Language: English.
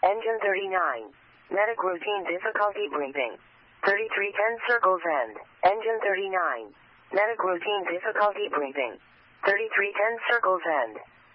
Engine 39. Medic routine difficulty breathing. 3310 circles end. Engine 39. Medic routine difficulty breathing. 3310 circles end.